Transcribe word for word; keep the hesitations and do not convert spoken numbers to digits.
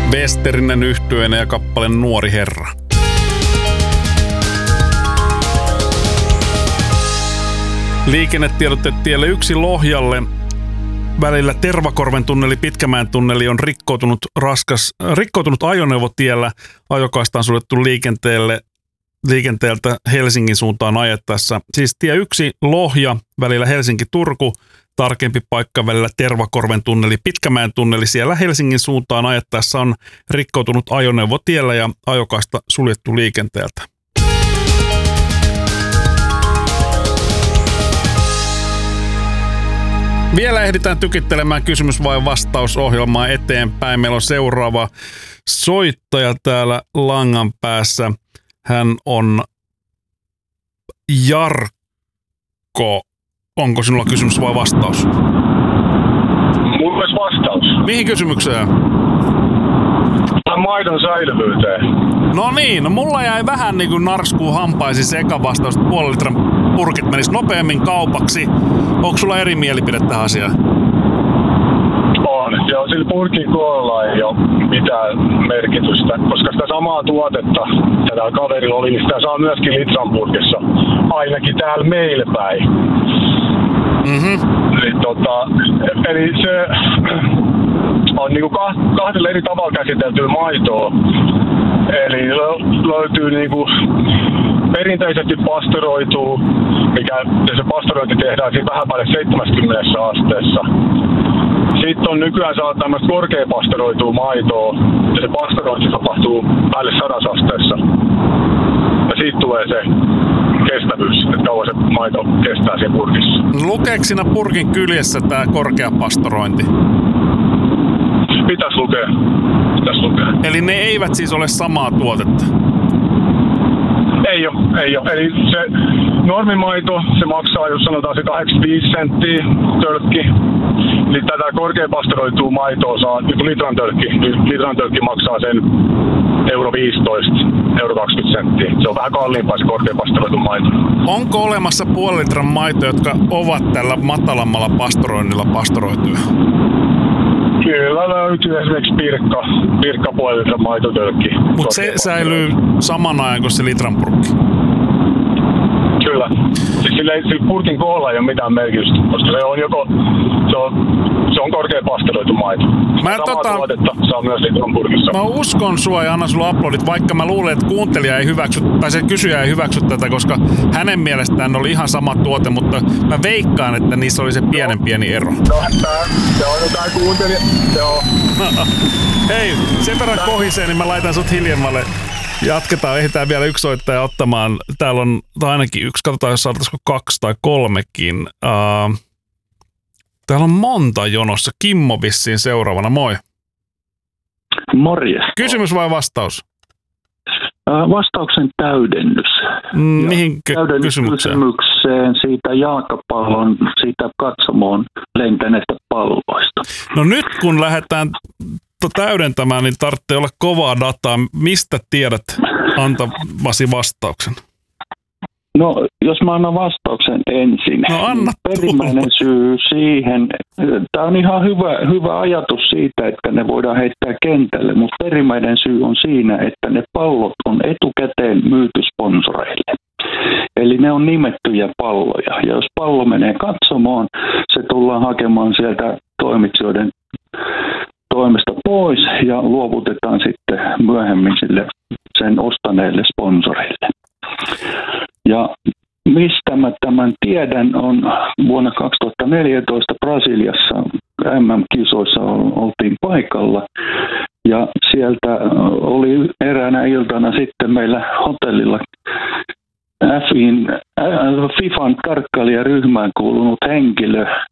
Westerinen yhtyeenä ja kappale Nuori herra. Liikennetiedotteet tielle yksi Lohjalle. Välillä Tervakorven tunneli, Pitkämäen tunneli on rikkoutunut, raskas, rikkoutunut ajoneuvotiellä. Ajokaista on suljettu liikenteelle, liikenteeltä Helsingin suuntaan ajettaessa. Siis tie yksi Lohja, välillä Helsinki-Turku. Tarkempi paikka välillä Tervakorven tunneli, Pitkämäen tunneli. Siellä Helsingin suuntaan ajettaessa on rikkoutunut ajoneuvotiellä ja ajokaista suljettu liikenteeltä. Vielä ehditään tykittelemään kysymys vai vastausohjelmaa eteenpäin. Meillä on seuraava soittaja täällä langan päässä. Hän on Jarkko. Onko sinulla kysymys vai vastaus? Mulla olisi vastaus. Mihin kysymykseen? Maidon säilyvyyteen. No niin, no mulla jäi vähän niin kuin narskuu hampaisi sekavastaus, että puolen litran purkit menis nopeammin kaupaksi. Onko sulla eri mielipide tähän asiaan? On. Joo, sillä purkin koolla ei ole mitään merkitystä, koska sitä samaa tuotetta, tätä kaverilla oli, niin sitä saa myöskin litran purkissa, ainakin täällä meillä päin. Mhm. Eli, tota, eli se on niinku kahdella eri tavalla käsiteltyä maitoa. Eli löytyy niinku perinteisesti pastoroituu, mikä se pastorointi tehdään siinä vähän päälle seitsemänkymmentä asteessa. Sitten on nykyään saa tämmöistä korkea pastoroitua maitoa, ja se pastorointi tapahtuu päälle sadassa asteessa. Ja siitä tulee se kestävyys, että kauan se maito kestää siinä purkissa. Lukeeko siinä purkin kyljessä tää korkea pastorointi? Pitäis lukea. Pitäis lukea. Eli ne eivät siis ole samaa tuotetta? Ei ole, ei ole. Eli se normimaito, se maksaa, jos sanotaan se kahdeksankymmentäviisi senttiä tölkki. Eli tätä korkeapastoroitua maitoa saa, niin litran tölkki, niin litran tölkki maksaa sen euro viisitoista, euro kaksikymmentä senttiä. Se on vähän kalliimpaa se korkeapastoroitu maito. Onko olemassa puolen litran maitoja, jotka ovat tällä matalammalla pastoroinnilla pastoroituja? Kyllä löytyy esimerkiksi pirkka, pirkka puolen litran maitotölkki. Mutta se säilyy saman ajan kuin se litran purkki? Kyllä. Siis sillä, sillä purkin koolla ei ole mitään merkitystä, koska se on joko se on, se on korkea pastoroitu maito. Mä Samaa tota, tuotetta saa myös litran purkissa. Mä uskon sua ja annan sulla uploadit, vaikka mä luulen, että kuuntelija ei hyväksy, tai se kysyjä ei hyväksy tätä, koska hänen mielestään oli ihan sama tuote, mutta mä veikkaan, että niissä oli se pienen pieni ero. No, tää, se on jotain kuuntelija. Joo. Hei, sen verran kohisee, niin mä laitan sut hiljemmalle. Jatketaan, ehditään vielä yksi soittaja ottamaan. Täällä on ainakin yksi, katsotaan jos saataisiko kaksi tai kolmekin. Uh, täällä on monta jonossa. Kimmo vissiin seuraavana, moi. Morjes. Kysymys vai vastaus? Uh, vastauksen täydennys. Mm, mihin k- kysymykseen? Kysymykseen siitä jalkapallon, siitä katsomoon lentäneestä palloista. No nyt kun lähdetään täydentämään, niin tarvitsee olla kovaa dataa. Mistä tiedät antavasi vastauksen? No, jos mä annan vastauksen ensin. No anna Perimmäinen syy siihen, tämä on ihan hyvä, hyvä ajatus siitä, että ne voidaan heittää kentälle, mutta perimmäinen syy on siinä, että ne pallot on etukäteen myyty sponsoreille. Eli ne on nimettyjä palloja. Ja jos pallo menee katsomaan, se tullaan hakemaan sieltä toimitsijoiden toimesta pois ja luovutetaan sitten myöhemmin sille sen ostaneille sponsoreille. Ja mistä mä tämän tiedän on vuonna kaksituhattaneljätoista Brasiliassa M M-kisoissa oltiin paikalla ja sieltä oli eräänä iltana sitten meillä hotellilla F I N, FIFAn tarkkailijaryhmään kuulunut henkilö,